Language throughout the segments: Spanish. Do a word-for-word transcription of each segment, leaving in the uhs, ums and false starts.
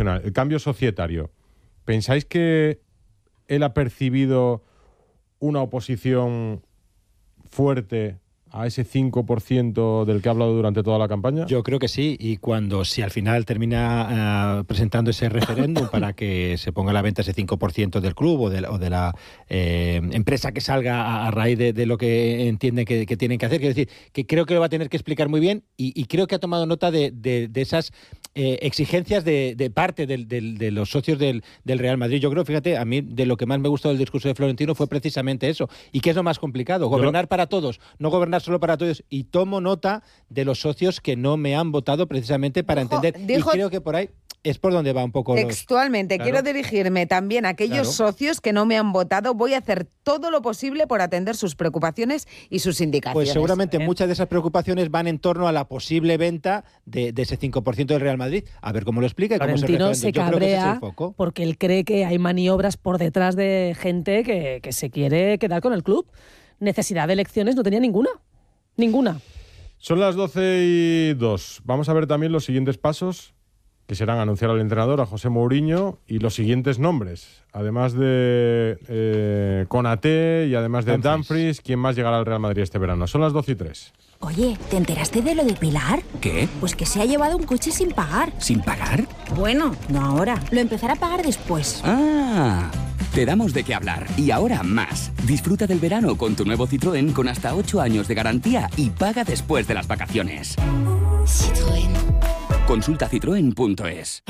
fenomenal. El cambio societario. ¿Pensáis que él ha percibido una oposición fuerte a ese cinco por ciento del que ha hablado durante toda la campaña? Yo creo que sí, y cuando, si al final termina uh, presentando ese referéndum para que se ponga a la venta ese cinco por ciento del club o de, o de la eh, empresa que salga a, a raíz de, de lo que entienden que, que tienen que hacer, quiero decir, que creo que lo va a tener que explicar muy bien y, y creo que ha tomado nota de, de, de esas eh, exigencias de, de parte del, del, de los socios del, del Real Madrid. Yo creo, fíjate, a mí de lo que más me gustó del discurso de Florentino fue precisamente eso, y que es lo más complicado, gobernar para todos, no gobernar solo para todos, y tomo nota de los socios que no me han votado precisamente para dijo, entender, dijo, y creo que por ahí es por donde va un poco textualmente, los... quiero claro. dirigirme también a aquellos claro. socios que no me han votado, voy a hacer todo lo posible por atender sus preocupaciones y sus indicaciones. Pues seguramente ¿Eh? muchas de esas preocupaciones van en torno a la posible venta de, de ese cinco por ciento del Real Madrid, a ver cómo lo explica y cómo se refiere. se cabrea porque él cree que hay maniobras por detrás de gente que, que se quiere quedar con el club. Necesidad de elecciones no tenía ninguna. Ninguna. Son las doce y dos. Vamos a ver también los siguientes pasos, que serán anunciar al entrenador, a José Mourinho, y los siguientes nombres. Además de eh, Konaté y además de Dumfries. Dumfries, ¿quién más llegará al Real Madrid este verano? Son las doce y tres. Oye, ¿te enteraste de lo de Pilar? ¿Qué? Pues que se ha llevado un coche sin pagar. ¿Sin pagar? Bueno, no ahora. Lo empezará a pagar después. Ah... Te damos de qué hablar. Y ahora más. Disfruta del verano con tu nuevo Citroën con hasta ocho años de garantía y paga después de las vacaciones. Citroën. Consulta citroen punto es.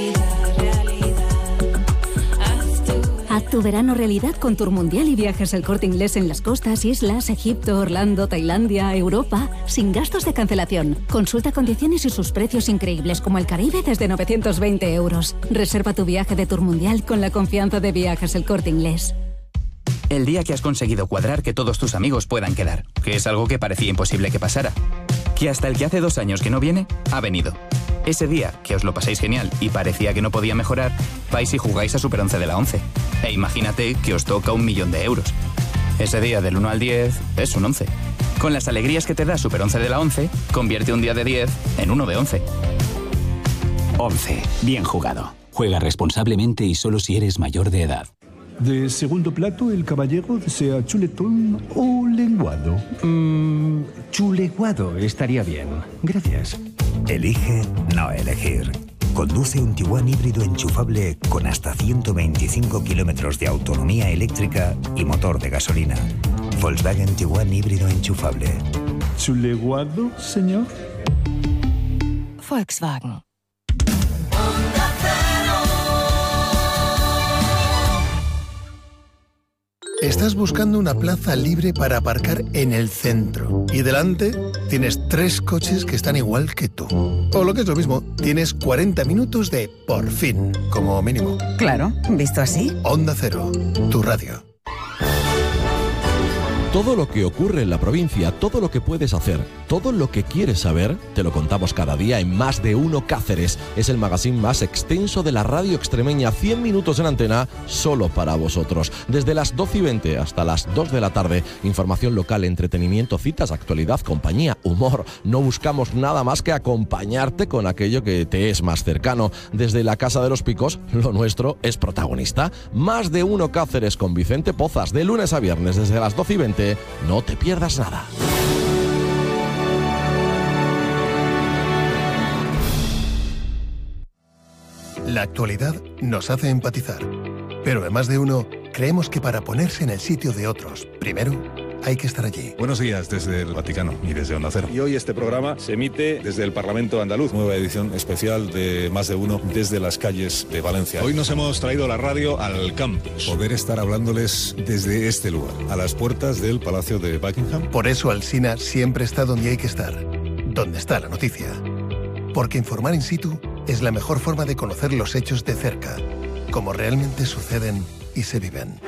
Haz tu verano realidad con Tour Mundial y Viajes El Corte Inglés en las costas, islas, Egipto, Orlando, Tailandia, Europa, sin gastos de cancelación. Consulta condiciones y sus precios increíbles como el Caribe desde novecientos veinte euros. Reserva tu viaje de Tour Mundial con la confianza de Viajes El Corte Inglés. El día que has conseguido cuadrar que todos tus amigos puedan quedar, que es algo que parecía imposible que pasara. Que hasta el que hace dos años que no viene, ha venido. Ese día, que os lo pasáis genial y parecía que no podía mejorar, vais y jugáis a Super once de la once. E imagínate que os toca un millón de euros. Ese día del uno al diez es un once. Con las alegrías que te da Super once de la once, convierte un día de diez en uno de once. once. Bien jugado. Juega responsablemente y solo si eres mayor de edad. De segundo plato, el caballero desea chuletón o lenguado. Mmm, chuleguado estaría bien. Gracias. Elige no elegir. Conduce un Tiguan híbrido enchufable con hasta ciento veinticinco kilómetros de autonomía eléctrica y motor de gasolina. Volkswagen Tiguan híbrido enchufable. ¿Chuleguado, señor? Volkswagen. Estás buscando una plaza libre para aparcar en el centro y delante tienes tres coches que están igual que tú. O lo que es lo mismo, tienes cuarenta minutos de por fin, como mínimo. Claro, visto así. Onda Cero, tu radio. Todo lo que ocurre en la provincia, todo lo que puedes hacer, todo lo que quieres saber, te lo contamos cada día en Más de Uno Cáceres. Es el magazín más extenso de la radio extremeña, cien minutos en antena, solo para vosotros. Desde las doce y veinte hasta las dos de la tarde, información local, entretenimiento, citas, actualidad, compañía, humor. No buscamos nada más que acompañarte con aquello que te es más cercano. Desde la Casa de los Picos, lo nuestro es protagonista. Más de Uno Cáceres con Vicente Pozas, de lunes a viernes desde las doce y veinte. No te pierdas nada. La actualidad nos hace empatizar, pero en Más de Uno creemos que para ponerse en el sitio de otros, primero hay que estar allí. Buenos días desde el Vaticano y desde Onda Cero. Y hoy este programa se emite desde el Parlamento Andaluz, nueva edición especial de Más de Uno desde las calles de Valencia. Hoy nos hemos traído la radio al campus, poder estar hablándoles desde este lugar, a las puertas del Palacio de Buckingham. Por eso Alsina siempre está donde hay que estar, donde está la noticia. Porque informar in situ es la mejor forma de conocer los hechos de cerca, como realmente suceden y se viven.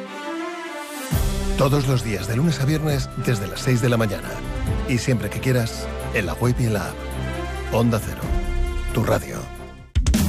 Todos los días, de lunes a viernes, desde las seis de la mañana. Y siempre que quieras, en la web y en la app. Onda Cero, tu radio.